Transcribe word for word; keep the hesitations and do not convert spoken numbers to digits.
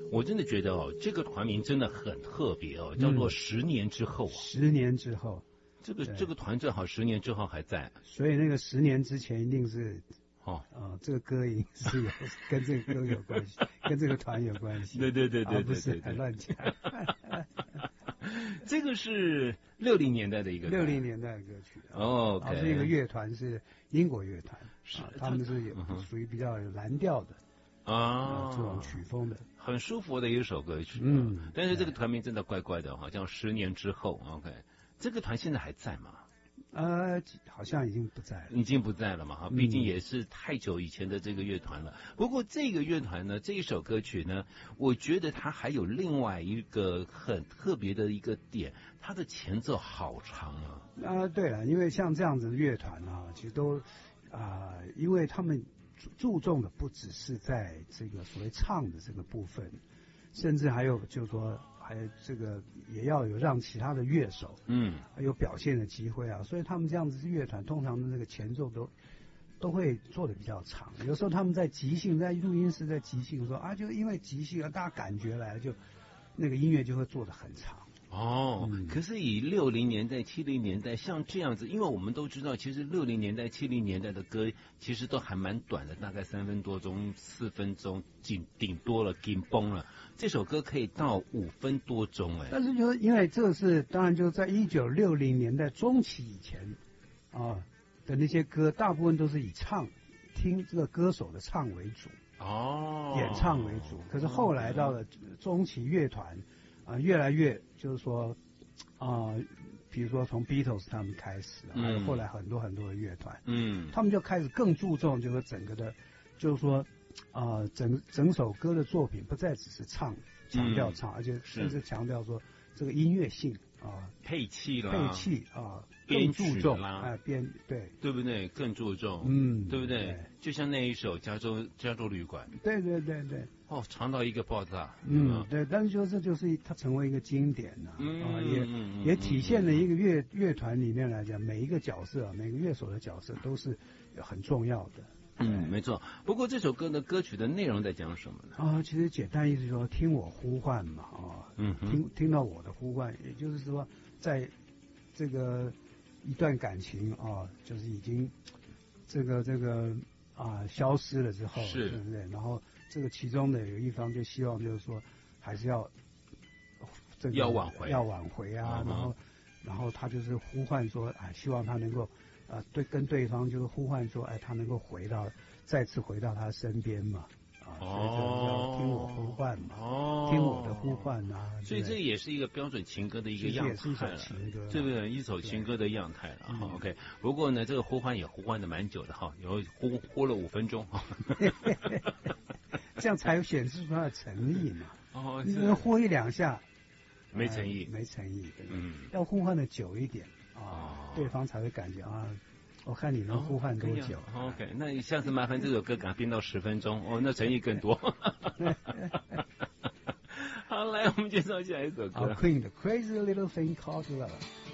我真的觉得哦，这个团名真的很特别哦，叫做十年之后啊。 十年之后， 这个这个团正好十年之后还在， 所以那个十年之前一定是。 哦， 哦，这个歌音是有跟这个歌有关系，跟这个团有关系。 对对对对对， 不是还乱讲。 这个是六零年代的一个六零年代的歌曲哦， 它是一个乐团，是英国乐团， 是他们是属于比较有蓝调的啊， 这种曲风的， 很舒服的一首歌曲。 嗯， 但是这个团名真的怪怪的，好像十年之后 ，OK， 这个团现在还在吗？ 呃，好像已经不在了， 已经不在了嘛哈，毕竟也是太久以前的这个乐团了。嗯、不过这个乐团呢，这一首歌曲呢，我觉得它还有另外一个很特别的一个点，它的前奏好长啊。 啊、呃，对了，因为像这样子的乐团啊，其实都啊、呃，因为他们注重的不只是在这个所谓唱的这个部分，甚至还有就是说。还有这个也要有让其他的乐手嗯有表现的机会啊，所以他们这样子乐团通常的那个前奏都都会做的比较长。有时候他们在即兴，在录音室在即兴说啊，就因为即兴啊，大家感觉来了，就那个音乐就会做得很长。 哦、嗯，可是以六零年代、七零年代像这样子，因为我们都知道，其实六零年代、七零年代的歌其实都还蛮短的，大概三分多钟、四分钟，顶顶多了，紧绷了。这首歌可以到五分多钟，哎。 但是就是因为这是当然就是在一九六零年代中期以前啊的那些歌，大部分都是以唱听这个歌手的唱为主， 哦， 演唱为主。可是后来到了中期乐团。啊、呃，越来越就是说，啊、呃，比如说从 Beatles 他们开始，还有后来很多很多的乐团，嗯，他们就开始更注重就是整个的，就是说，啊、呃，整整首歌的作品不再只是唱，强调唱，嗯、而且甚至强调说这个音乐性啊， 配器啦， 配器啊，更注重啦，哎、呃，编对对不对？更注重， 嗯， 对不对？对就像那一首《加州加州旅馆》， 对对对对。 哦，长到一个爆炸。 嗯，对，但是就这就是它成为一个经典了、啊， 嗯、 啊，也、嗯、也体现了一个乐乐团里面来讲，每一个角色，每个乐手的角色都是很重要的。 嗯，没错。不过这首歌的歌曲的内容在讲什么呢？ 啊，其实简单意思说，听我呼唤嘛，啊，嗯，听听到我的呼唤，也就是说，在这个一段感情啊，就是已经这个这个啊消失了之后， 是， 对不对？然后。这个其中的有一方就希望就是说，还是要这个要挽回， 要挽回啊，嗯、然后然后他就是呼唤说，哎，希望他能够啊、呃，对跟对方就是呼唤说，哎，他能够回到再次回到他身边嘛，啊，所以就是要听我呼唤嘛，哦，听我的呼唤啊， 所以这也是一个标准情歌的一个样态了，对不对？一首情歌的样态了哈、嗯、，OK。不过呢，这个呼唤也呼唤的蛮久的哈，有呼呼了五分钟。 这样才有显示出他的诚意嘛。 哦， 你能呼一两下， 没诚意， 呃、没诚意。 嗯， 要呼唤的久一点啊、哦，对方才会感觉啊，我看你能呼唤多久。 哦、OK， 那你下次麻烦这首歌给它编到十分钟，哦，那诚意更多。好，来我们介绍下一首歌。 Queen 的 Crazy Little Thing Called Love。